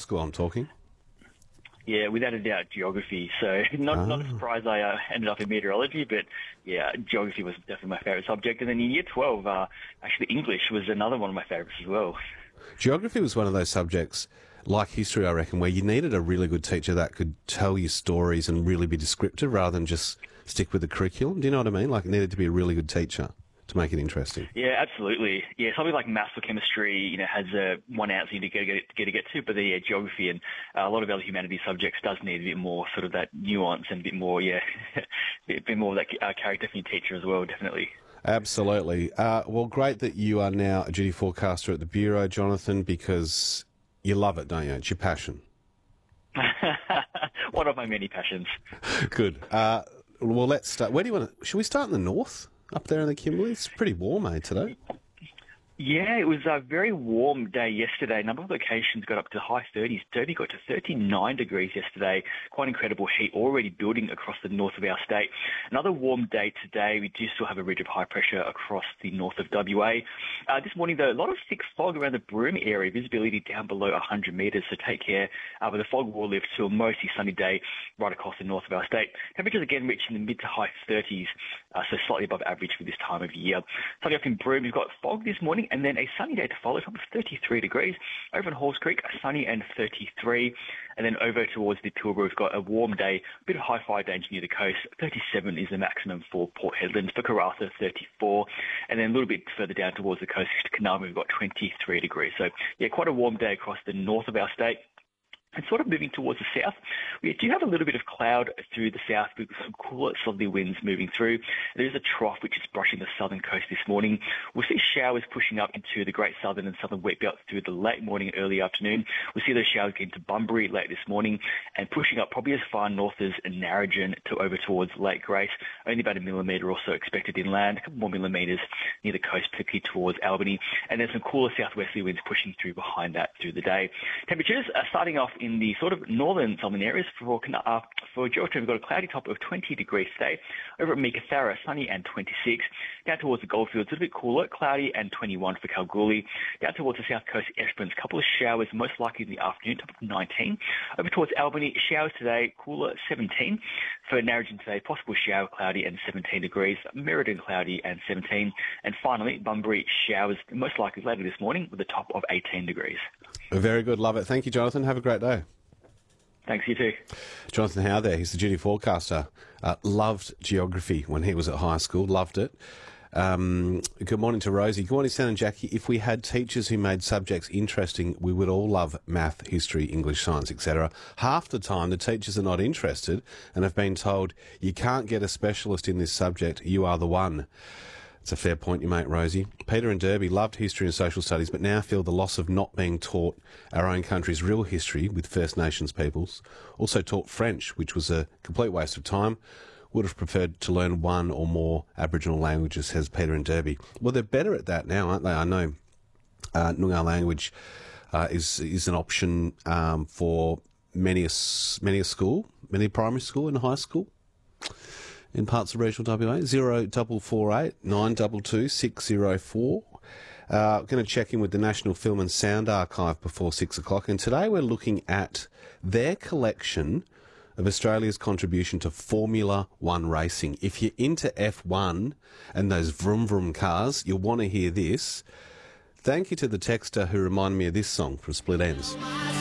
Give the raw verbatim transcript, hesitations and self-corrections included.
school I'm talking. Yeah, without a doubt, geography. So not Oh. not a surprise I uh, ended up in meteorology, but yeah, geography was definitely my favourite subject. And then in year twelve, uh, actually English was another one of my favourites as well. Geography was one of those subjects, like history, I reckon, where you needed a really good teacher that could tell you stories and really be descriptive rather than just stick with the curriculum. Do you know what I mean? Like, it needed to be a really good teacher to make it interesting. Yeah, absolutely. Yeah, something like maths or chemistry, you know, has a one answer you need to get, get, get to get to, but the yeah, geography and uh, a lot of other humanities subjects does need a bit more sort of that nuance and a bit more, yeah, a bit, bit more of that uh, character from your teacher as well, definitely. Absolutely. Uh, well, great that you are now a duty forecaster at the Bureau, Jonathan, because you love it, don't you? It's your passion. One of my many passions. Good. Uh, well, let's start. Where do you want to... Should we start in the north? Up there in the Kimberley? It's pretty warm, eh, today? Yeah, it was a very warm day yesterday. A number of locations got up to high thirties. Derby got to thirty-nine degrees yesterday. Quite incredible heat already building across the north of our state. Another warm day today. We do still have a ridge of high pressure across the north of W A. Uh, this morning, though, a lot of thick fog around the Broome area. Visibility down below one hundred metres, so take care. Uh, but the fog will lift to a mostly sunny day right across the north of our state. Temperatures again reaching the mid to high thirties, uh, so slightly above average for this time of year. Starting off in Broome, we've got fog this morning, and then a sunny day to follow, top of thirty-three degrees. Over in Halls Creek, sunny and thirty-three. And then over towards the Pilbara, we've got a warm day, a bit of high fire danger near the coast. thirty-seven is the maximum for Port Hedland. For Karratha, thirty-four. And then a little bit further down towards the coast, Carnarvon, we've got twenty-three degrees. So, yeah, quite a warm day across the north of our state. And sort of moving towards the south, we do have a little bit of cloud through the south with some cooler southerly winds moving through. There is a trough which is brushing the southern coast this morning. We'll see showers pushing up into the Great Southern and Southern Wet Belt through the late morning and early afternoon. We'll see those showers get into Bunbury late this morning and pushing up probably as far north as Narrogin to over towards Lake Grace. Only about a millimetre or so expected inland, a couple more millimetres near the coast, particularly towards Albany. And then some cooler southwesterly winds pushing through behind that through the day. Temperatures are starting off in the sort of northern southern areas. For uh, for Georgia, we've got a cloudy top of twenty degrees today. Over at Meekatharra, sunny and twenty-six. Down towards the Goldfields, a little bit cooler, cloudy and twenty-one for Kalgoorlie. Down towards the south coast, Esperance, a couple of showers, most likely in the afternoon, top of nineteen. Over towards Albany, showers today, cooler, seventeen. For Narrogin today, possible shower, cloudy and seventeen degrees. Merredin, cloudy and seventeen. And finally, Bunbury, showers, most likely later this morning, with a top of eighteen degrees. Very good. Love it. Thank you, Jonathan. Have a great day. Thanks, you too. Jonathan Howe there. He's the duty forecaster. Uh, loved geography when he was at high school. Loved it. Um, good morning to Rosie. Good morning, Stan and Jackie. If we had teachers who made subjects interesting, we would all love math, history, English, science, et cetera. Half the time, the teachers are not interested and have been told, you can't get a specialist in this subject, you are the one. It's a fair point you make, Rosie. Peter and Derby loved history and social studies, but now feel the loss of not being taught our own country's real history with First Nations peoples. Also taught French, which was a complete waste of time. Would have preferred to learn one or more Aboriginal languages, says Peter and Derby. Well, they're better at that now, aren't they? I know uh, Noongar language uh, is is an option um, for many a, many a school, many a primary school and high school in parts of regional W A. Zero double four eight nine two two six zero four. Uh, I'm going to check in with the National Film and Sound Archive before six o'clock, and today we're looking at their collection of Australia's contribution to Formula One racing. If you're into F one and those vroom vroom cars, you'll want to hear this. Thank you to the texter who reminded me of this song from Split Enz.